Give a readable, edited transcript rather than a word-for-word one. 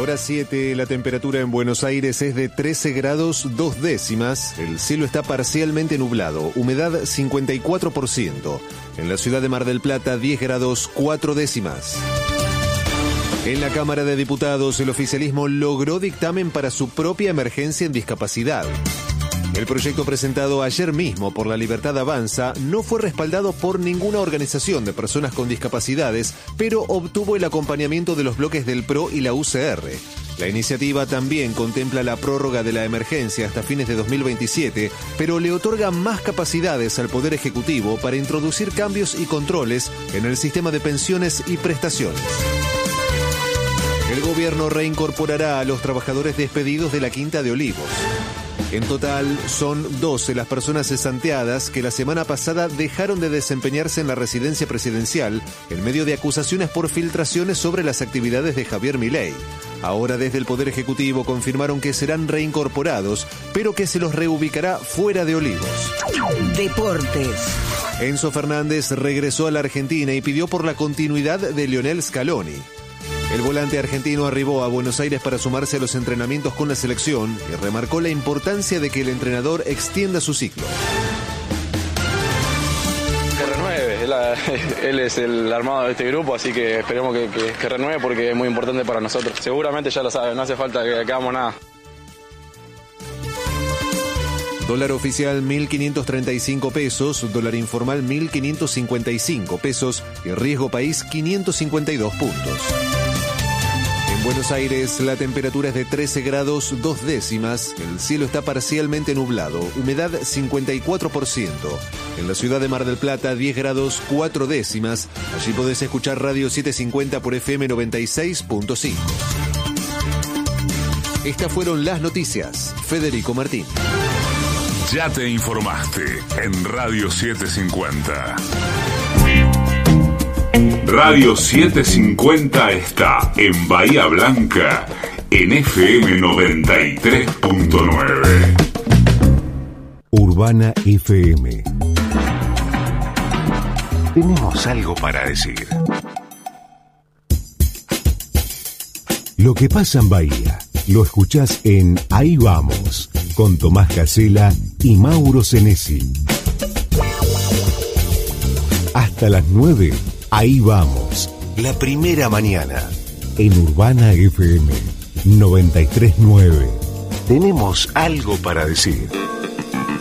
hora 7, la temperatura en Buenos Aires es de 13 grados 2 décimas. El cielo está parcialmente nublado, humedad 54%. En la ciudad de Mar del Plata, 10 grados 4 décimas. En la Cámara de Diputados, el oficialismo logró dictamen para su propia emergencia en discapacidad. El proyecto presentado ayer mismo por La Libertad Avanza no fue respaldado por ninguna organización de personas con discapacidades, pero obtuvo el acompañamiento de los bloques del PRO y la UCR. La iniciativa también contempla la prórroga de la emergencia hasta fines de 2027, pero le otorga más capacidades al Poder Ejecutivo para introducir cambios y controles en el sistema de pensiones y prestaciones. El gobierno reincorporará a los trabajadores despedidos de la Quinta de Olivos. En total, son 12 las personas cesanteadas que la semana pasada dejaron de desempeñarse en la residencia presidencial en medio de acusaciones por filtraciones sobre las actividades de Javier Milei. Ahora desde el Poder Ejecutivo confirmaron que serán reincorporados, pero que se los reubicará fuera de Olivos. Deportes. Enzo Fernández regresó a la Argentina y pidió por la continuidad de Lionel Scaloni. El volante argentino arribó a Buenos Aires para sumarse a los entrenamientos con la selección y remarcó la importancia de que el entrenador extienda su ciclo. Que renueve, él es el armado de este grupo, así que esperemos que renueve porque es muy importante para nosotros. Seguramente ya lo sabe, no hace falta que hagamos nada. Dólar oficial 1.535 pesos, dólar informal 1.555 pesos y riesgo país 552 puntos. En Buenos Aires la temperatura es de 13 grados 2 décimas, el cielo está parcialmente nublado, humedad 54%. En la ciudad de Mar del Plata 10 grados 4 décimas, allí podés escuchar Radio 750 por FM 96.5. Estas fueron las noticias. Federico Martín. Ya te informaste en Radio 750. Radio 750 está en Bahía Blanca en FM 93.9. Urbana FM. Tenemos algo para decir. Lo que pasa en Bahía, lo escuchás en Ahí Vamos, con Tomás Casela y Mauro Senesi. Hasta las 9, Ahí Vamos, la primera mañana, en Urbana FM 93.9. Tenemos algo para decir.